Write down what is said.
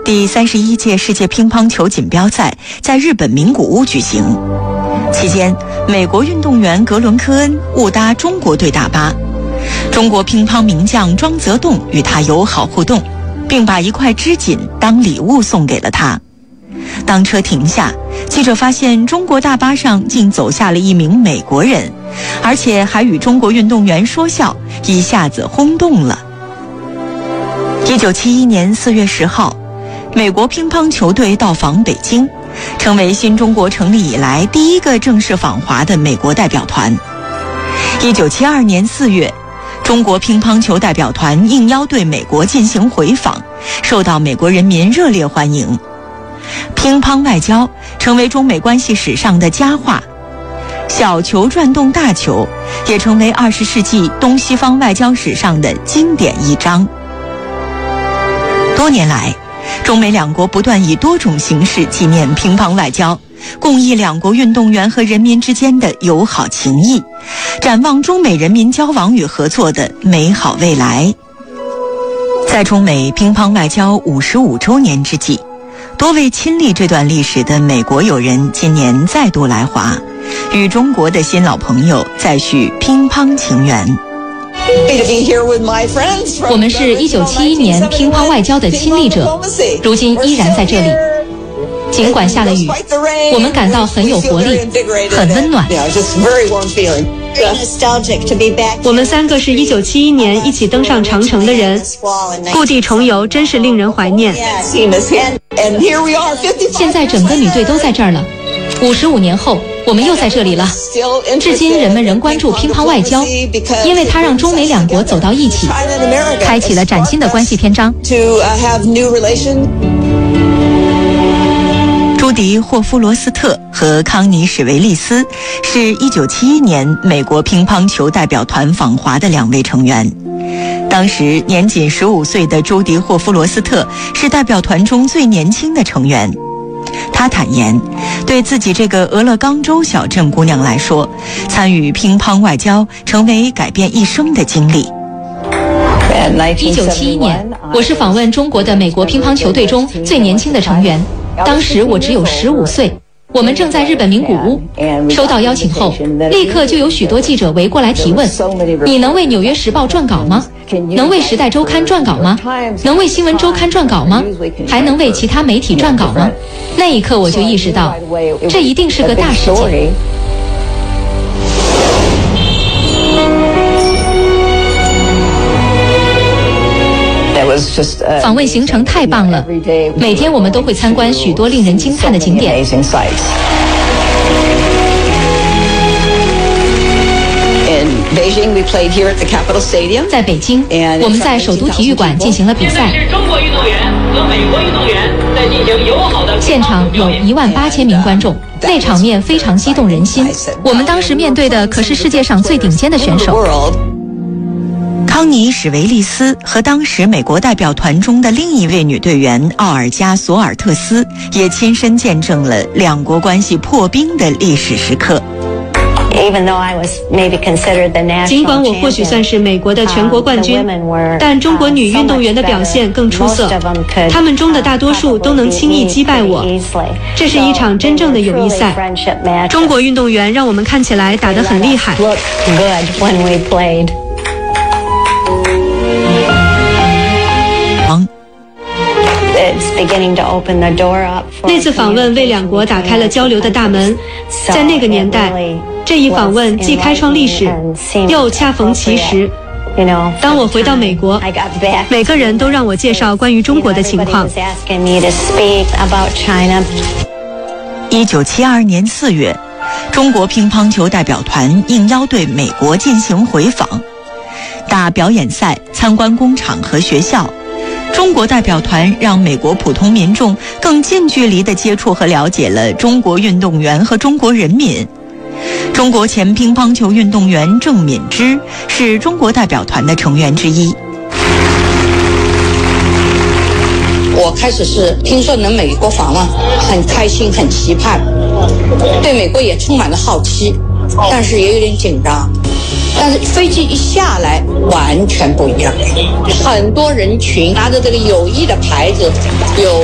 第31届世界乒乓球锦标赛在日本名古屋举行。期间，美国运动员格伦科恩误搭中国队大巴，中国乒乓名将庄则栋与他友好互动，并把一块织锦当礼物送给了他。当车停下，记者发现中国大巴上竟走下了一名美国人，而且还与中国运动员说笑，一下子轰动了。1971年4月10号，美国乒乓球队到访北京，成为新中国成立以来第一个正式访华的美国代表团。1972年4月，中国乒乓球代表团应邀对美国进行回访，受到美国人民热烈欢迎。乒乓外交成为中美关系史上的佳话，小球转动大球也成为20世纪东西方外交史上的经典一章。多年来，中美两国不断以多种形式纪念乒乓外交，共议两国运动员和人民之间的友好情谊，展望中美人民交往与合作的美好未来。在中美乒乓外交55周年之际，多位亲历这段历史的美国友人今年再度来华，与中国的新老朋友再续乒乓情缘。 我们是1971年乒乓外交的亲历者，如今依然在这里。尽管下了雨，我们感到很有活力，很温暖。 我们3个是1971年一起登上长城的人，故地重游真是令人怀念。 现在整个女队都在这儿了，55年后我们又在这里了。至今人们仍关注乒乓外交，因为它让中美两国走到一起，开启了崭新的关系篇章。 朱迪·霍夫罗斯特和康尼·史维利斯是1971年美国乒乓球代表团访华的2位成员。当时年仅15岁的朱迪·霍夫罗斯特是代表团中最年轻的成员。他坦言，对自己这个俄勒冈州小镇姑娘来说，参与乒乓外交成为改变一生的经历。 1971年，我是访问中国的美国乒乓球队中最年轻的成员。当时我只有15岁，我们正在日本名古屋。收到邀请后，立刻就有许多记者围过来提问：你能为《纽约时报》撰稿吗？能为《时代周刊》撰稿吗？能为《新闻周刊》撰稿吗？还能为其他媒体撰稿吗？那一刻我就意识到，这一定是个大事件。访问行程太棒了，每天我们都会参观许多令人惊叹的景点。在北京，我们在首都体育馆进行了比赛。 是中国运动员和美国运动员在进行友好的。 现场有18000名观众，那场面非常激动人心。我们当时面对的可是世界上最顶尖的选手。 康尼·史维利斯和当时美国代表团中的另一位女队员奥尔加·索尔特斯也亲身见证了两国关系破冰的历史时刻。 尽管我或许算是美国的全国冠军，但中国女运动员的表现更出色，她们中的大多数都能轻易击败我。这是一场真正的友谊赛，中国运动员让我们看起来打得很厉害。那次访问为两国打开了交流的大门，在那个年代，这一访问既开创历史，又恰逢其时。当我回到美国，每个人都让我介绍关于中国的情况。 1972年4月，中国乒乓球代表团应邀对美国进行回访，打表演赛、参观工厂和学校。中国代表团让美国普通民众更近距离地接触和了解了中国运动员和中国人民。中国前乒乓球运动员郑敏之是中国代表团的成员之一。 我开始是听说能美国访问，很开心，很期盼，对美国也充满了好奇，但是也有点紧张。但是飞机一下来完全不一样，很多人群拿着这个友谊的牌子，有